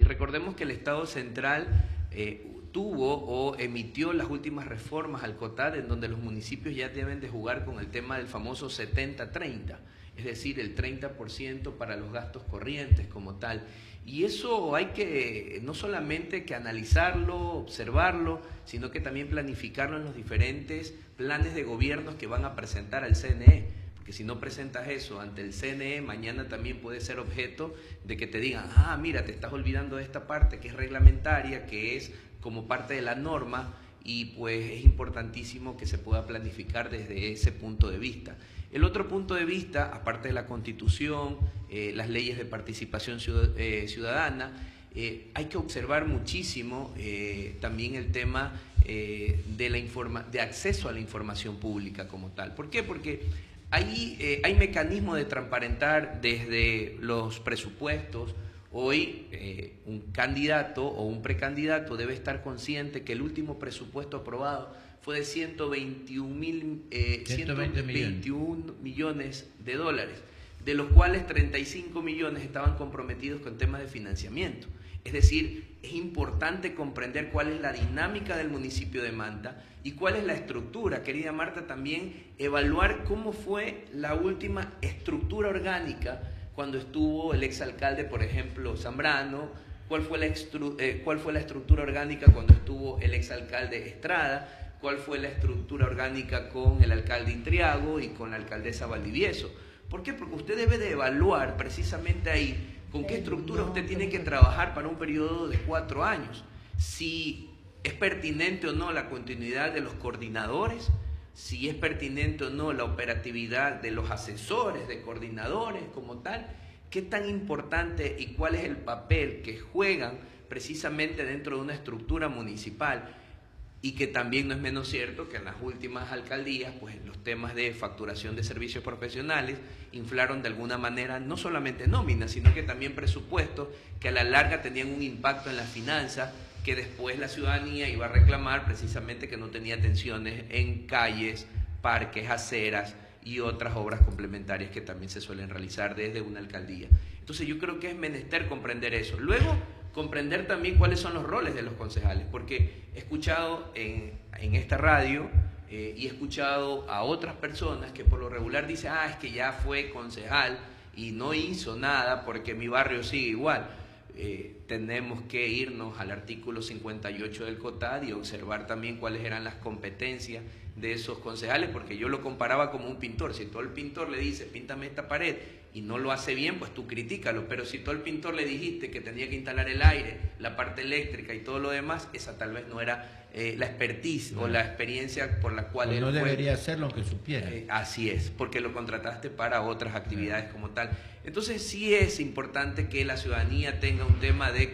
recordemos que el Estado central tuvo o emitió las últimas reformas al COTAD, en donde los municipios ya deben de jugar con el tema del famoso 70-30, es decir, el 30% para los gastos corrientes como tal. Y eso hay que no solamente que analizarlo, observarlo, sino que también planificarlo en los diferentes planes de gobiernos que van a presentar al CNE. Porque si no presentas eso ante el CNE, mañana también puede ser objeto de que te digan, ah, mira, te estás olvidando de esta parte que es reglamentaria, que es como parte de la norma, y pues es importantísimo que se pueda planificar desde ese punto de vista. El otro punto de vista, aparte de la Constitución, las leyes de participación ciudadana, hay que observar muchísimo también el tema de acceso a la información pública como tal. ¿Por qué? Porque hay mecanismos de transparentar desde los presupuestos. Hoy un candidato o un precandidato debe estar consciente que el último presupuesto aprobado fue de 121 millones de dólares, de los cuales 35 millones estaban comprometidos con temas de financiamiento. Es decir, es importante comprender cuál es la dinámica del municipio de Manta y cuál es la estructura. Querida Marta, también evaluar cómo fue la última estructura orgánica cuando estuvo el exalcalde, por ejemplo, Zambrano, cuál fue la estructura orgánica cuando estuvo el exalcalde Estrada, cuál fue la estructura orgánica con el alcalde Intriago y con la alcaldesa Valdivieso. ¿Por qué? Porque usted debe de evaluar precisamente ahí con qué estructura usted tiene que trabajar para un periodo de 4 años. Si es pertinente o no la continuidad de los coordinadores, si es pertinente o no la operatividad de los asesores, de coordinadores como tal, qué tan importante y cuál es el papel que juegan precisamente dentro de una estructura municipal. Y que también no es menos cierto que en las últimas alcaldías, pues los temas de facturación de servicios profesionales inflaron de alguna manera no solamente nóminas, sino que también presupuestos que a la larga tenían un impacto en las finanzas, que después la ciudadanía iba a reclamar precisamente que no tenía atenciones en calles, parques, aceras y otras obras complementarias que también se suelen realizar desde una alcaldía. Entonces yo creo que es menester comprender eso. Luego, comprender también cuáles son los roles de los concejales, porque he escuchado en esta radio y he escuchado a otras personas que por lo regular dicen, ah, es que ya fue concejal y no hizo nada porque mi barrio sigue igual. Tenemos que irnos al artículo 58 del COTAD y observar también cuáles eran las competencias de esos concejales, porque yo lo comparaba como un pintor. Si todo el pintor le dice, píntame esta pared, y no lo hace bien, pues tú critícalo, pero si todo el pintor le dijiste que tenía que instalar el aire, la parte eléctrica y todo lo demás, esa tal vez no era la expertise o la experiencia por la cual él no debería hacerlo aunque supiera. Así es, porque lo contrataste para otras actividades como tal. Entonces sí es importante que la ciudadanía tenga un tema de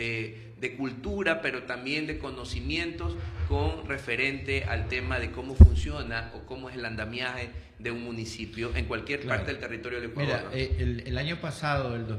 cultura, pero también de conocimientos con referente al tema de cómo funciona o cómo es el andamiaje de un municipio en cualquier parte del territorio del Ecuador. Mira, el año pasado, el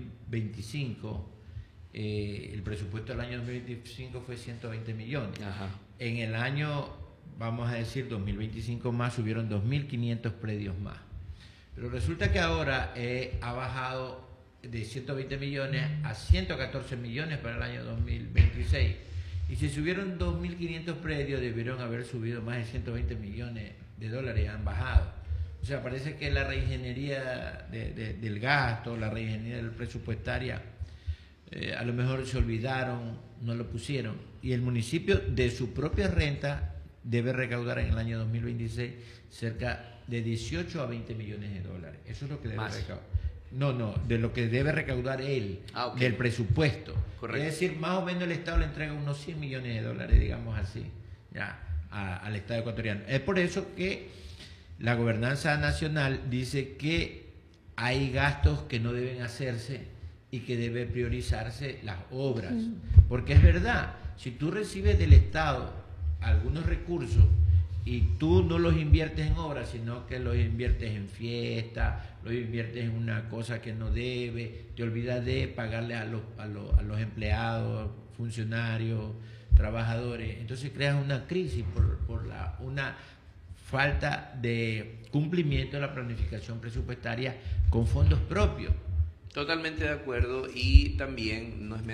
2025, el presupuesto del año 2025 fue 120 millones. Ajá. En el año, vamos a decir, 2025 más, subieron 2.500 predios más. Pero resulta que ahora ha bajado de 120 millones a 114 millones para el año 2026. Y si subieron 2.500 predios, debieron haber subido más de 120 millones de dólares y han bajado. O sea, parece que la reingeniería del gasto, la reingeniería del presupuestaria, a lo mejor se olvidaron, no lo pusieron. Y el municipio de su propia renta debe recaudar en el año 2026 cerca de 18 a 20 millones de dólares. Eso es lo que debe recaudar. No, de lo que debe recaudar él, okay, del presupuesto. Correcto. Es decir, más o menos el Estado le entrega unos 100 millones de dólares, digamos así, ya, al Estado ecuatoriano. Es por eso que la gobernanza nacional dice que hay gastos que no deben hacerse y que debe priorizarse las obras. Porque es verdad, si tú recibes del Estado algunos recursos y tú no los inviertes en obras, sino que los inviertes en fiestas, los inviertes en una cosa que no debe, te olvidas de pagarle a los empleados, funcionarios, trabajadores. Entonces creas una crisis por una falta de cumplimiento de la planificación presupuestaria con fondos propios. Totalmente de acuerdo, y también no es